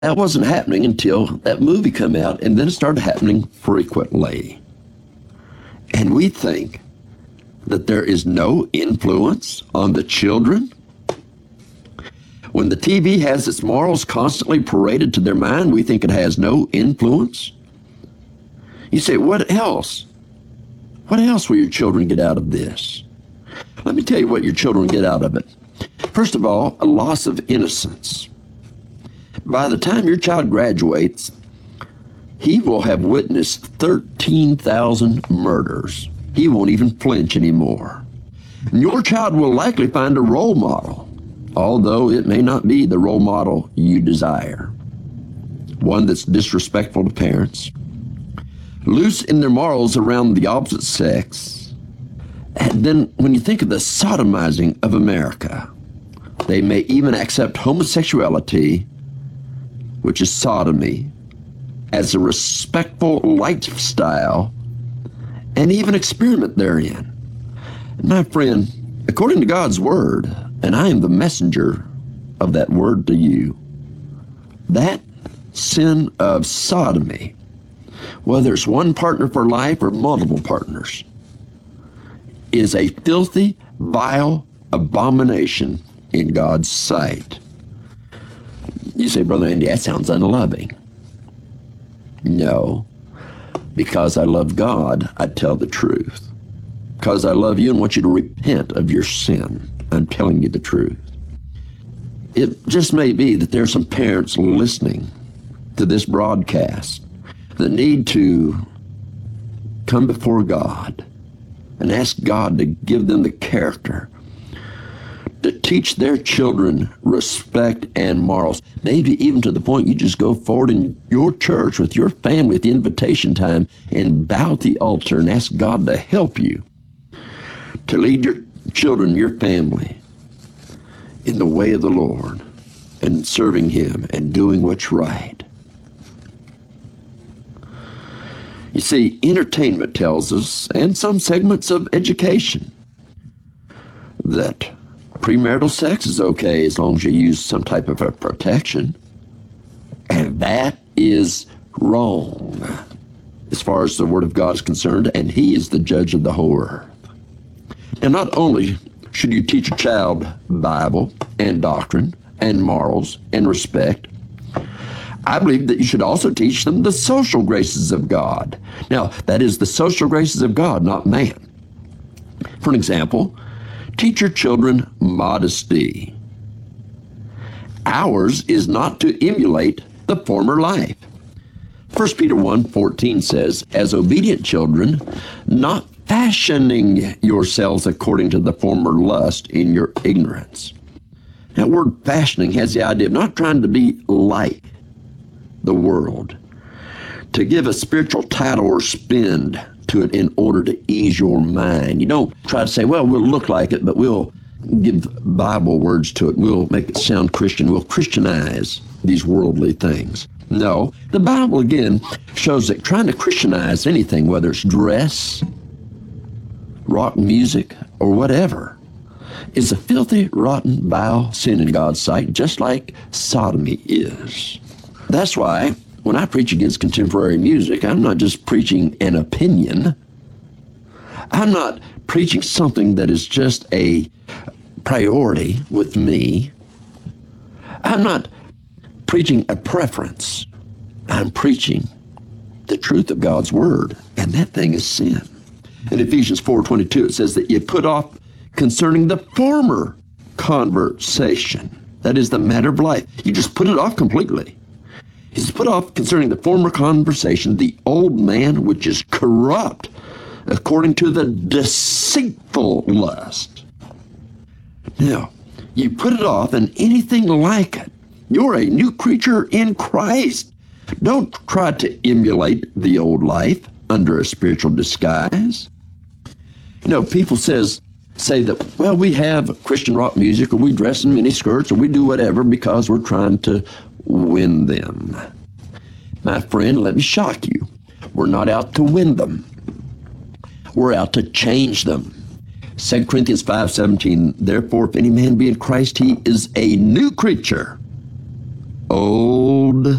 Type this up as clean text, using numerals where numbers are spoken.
That wasn't happening until that movie came out, and then it started happening frequently. And we think that there is no influence on the children. When the TV has its morals constantly paraded to their mind, we think it has no influence. You say, what else? What else will your children get out of this? Let me tell you what your children get out of it. First of all, a loss of innocence. By the time your child graduates, he will have witnessed 13,000 murders. He won't even flinch anymore. And your child will likely find a role model, although it may not be the role model you desire. One that's disrespectful to parents, loose in their morals around the opposite sex. And then when you think of the sodomizing of America, they may even accept homosexuality, which is sodomy, as a respectful lifestyle, and even experiment therein. My friend, according to God's word, and I am the messenger of that word to you, that sin of sodomy, whether it's one partner for life or multiple partners, is a filthy, vile abomination in God's sight. You say, Brother Andy, that sounds unloving. No, because I love God, I tell the truth. Because I love you and want you to repent of your sin, I'm telling you the truth. It just may be that there are some parents listening to this broadcast that need to come before God and ask God to give them the character to teach their children respect and morals. Maybe even to the point you just go forward in your church with your family at the invitation time and bow at the altar and ask God to help you to lead your children, your family, in the way of the Lord and serving Him and doing what's right. You see, entertainment tells us, and some segments of education, that premarital sex is okay as long as you use some type of a protection. And that is wrong as far as the Word of God is concerned, and He is the judge of the whole earth. And not only should you teach a child Bible and doctrine and morals and respect, I believe that you should also teach them the social graces of God. Now, that is the social graces of God, not man. For an example, teach your children modesty. Ours is not to emulate the former life. 1 Peter 1:14 says, as obedient children, not fashioning yourselves according to the former lust in your ignorance. That word fashioning has the idea of not trying to be like the world, to give a spiritual title or spin to it in order to ease your mind. You don't try to say, well, we'll look like it, but we'll give Bible words to it. We'll make it sound Christian. We'll Christianize these worldly things. No, the Bible, again, shows that trying to Christianize anything, whether it's dress, rock music, or whatever, is a filthy, rotten, vile sin in God's sight, just like sodomy is. That's why when I preach against contemporary music, I'm not just preaching an opinion. I'm not preaching something that is just a priority with me. I'm not preaching a preference. I'm preaching the truth of God's Word, and that thing is sin. In Ephesians 4:22, it says that you put off concerning the former conversation. That is the matter of life. You just put it off completely. He's put off concerning the former conversation, the old man which is corrupt according to the deceitful lust. Now, you put it off and anything like it. You're a new creature in Christ. Don't try to emulate the old life under a spiritual disguise. You know, people say that, well, we have Christian rock music, or we dress in mini skirts, or we do whatever because we're trying to win them. My friend, let me shock you. We're not out to win them. We're out to change them. 2 Corinthians 5:17, therefore, if any man be in Christ, he is a new creature. Old world